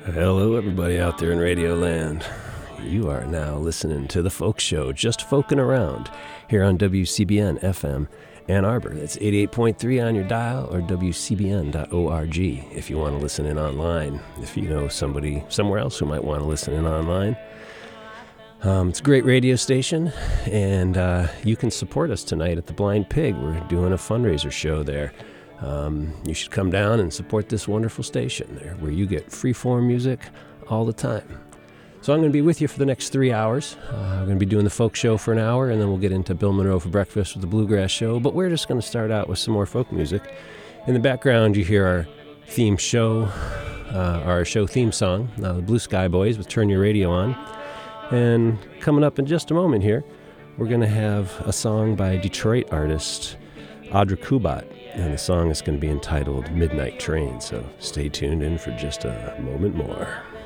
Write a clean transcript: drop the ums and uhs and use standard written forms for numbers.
Hello, everybody out there in Radio Land. You are now listening to The Folk Show, Just Folkin' Around, here on WCBN FM Ann Arbor. That's 88.3 on your dial, or WCBN.org if you want to listen in online. If you know somebody somewhere else who might want to listen in online. It's a great radio station, and you can support us tonight at the Blind Pig. We're doing a fundraiser show there. You should come down and support this wonderful station there, where you get freeform music all the time. So I'm going to be with you for the next 3 hours. We're going to be doing the folk show for an hour, and then we'll get into Bill Monroe for breakfast with the Bluegrass Show. But we're just going to start out with some more folk music. In the background, you hear our theme show, our show theme song, the Blue Sky Boys with Turn Your Radio On. And coming up in just a moment here, we're going to have a song by Detroit artist Audra Kubat, and the song is going to be entitled Midnight Train, so stay tuned in for just a moment more.